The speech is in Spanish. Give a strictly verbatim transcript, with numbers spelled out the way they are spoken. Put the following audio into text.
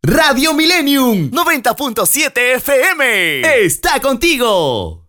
Radio Millennium noventa punto siete F M está contigo.